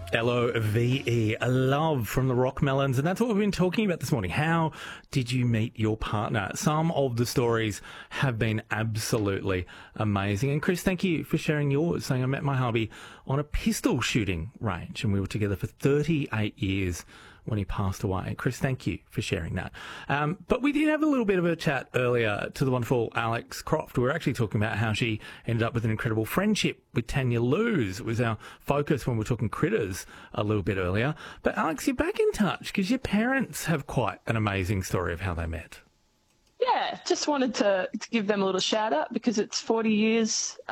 Love, love from the Rockmelons, and that's what we've been talking about this morning. How did you meet your partner? Some of the stories have been absolutely amazing. And Chris, thank you for sharing yours, saying I met my hubby on a pistol shooting range and we were together for 38 years when he passed away. Chris, thank you for sharing that. But we did have a little bit of a chat earlier to the wonderful Alex Croft. We were actually talking about how she ended up with an incredible friendship with Tanya Luz. It was our focus when we were talking critters a little bit earlier. But Alex, you're back in touch because your parents have quite an amazing story of how they met. Yeah, just wanted to give them a little shout out because it's 40 years